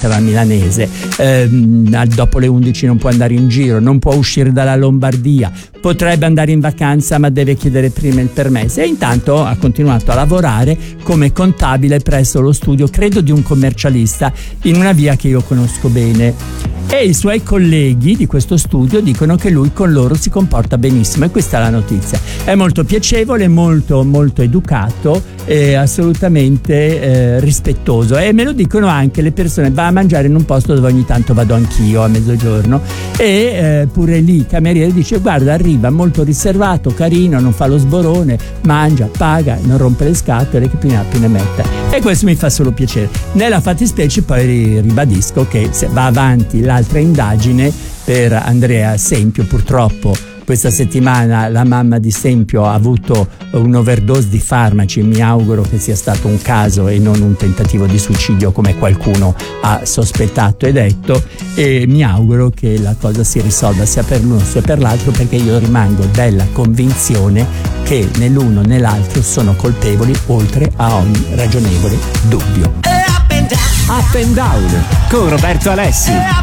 alla milanese, dopo le 11 non può andare in giro, non può uscire dalla Lombardia, potrebbe andare in vacanza ma deve chiedere prima il permesso, e intanto ha continuato a lavorare come contabile presso lo studio, credo di un commercialista, in una via che io conosco bene. E i suoi colleghi di questo studio dicono che lui con loro si comporta benissimo, e questa è la notizia. È molto piacevole, molto molto educato e assolutamente rispettoso, e me lo dicono anche le persone. Va a mangiare in un posto dove ogni tanto vado anch'io a mezzogiorno, e pure lì il cameriere dice: guarda, arriva molto riservato, carino, non fa lo sborone, mangia, paga, non rompe le scatole, che più ne metta. E questo mi fa solo piacere. Nella fattispecie poi ribadisco che se va avanti l'altra indagine per Andrea Sempio, purtroppo questa settimana la mamma di Sempio ha avuto un'overdose di farmaci. Mi auguro che sia stato un caso e non un tentativo di suicidio come qualcuno ha sospettato e detto, e mi auguro che la cosa si risolva sia per l'uno sia per l'altro, perché io rimango della convinzione che né l'uno né l'altro sono colpevoli, oltre a ogni ragionevole dubbio. Up and Down con Roberto Alessi.